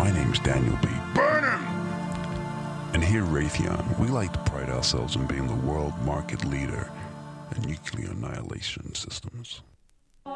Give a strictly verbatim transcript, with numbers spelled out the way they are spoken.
My name's Daniel B. Burnham! And here at Raytheon, we like to pride ourselves in being the world market leader in nuclear annihilation systems.